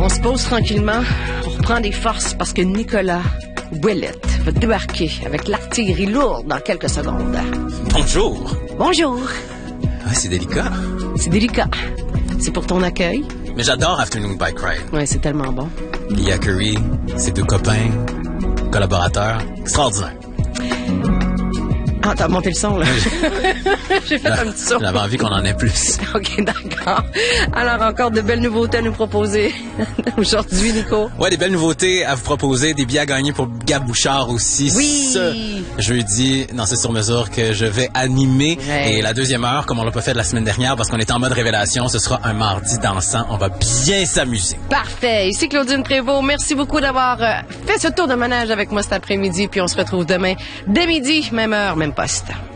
On se pose tranquillement, on reprend des forces parce que Nicolas Ouellette va débarquer avec l'artillerie lourde dans quelques secondes. Bonjour. Bonjour. Ah, c'est délicat. C'est délicat. C'est pour ton accueil. Mais j'adore Afternoon Bike Ride. Ouais, c'est tellement bon. Lia Curry, ses deux copains, collaborateurs, extraordinaire. Ah, t'as monté le son, là. J'ai fait un petit son. J'avais envie qu'on en ait plus. OK, d'accord. Alors, encore de belles nouveautés à nous proposer aujourd'hui, Nico. Ouais, des belles nouveautés à vous proposer, des billets à gagner pour Gab Bouchard aussi. Oui! Ce jeudi, dans C'est sur mesure que je vais animer. Ouais. Et la deuxième heure, comme on l'a pas fait la semaine dernière, parce qu'on était en mode révélation, ce sera un mardi dansant. On va bien s'amuser. Parfait. Ici Claudine Prévost. Merci beaucoup d'avoir fait ce tour de manège avec moi cet après-midi. Puis on se retrouve demain dès midi, même heure, même poste.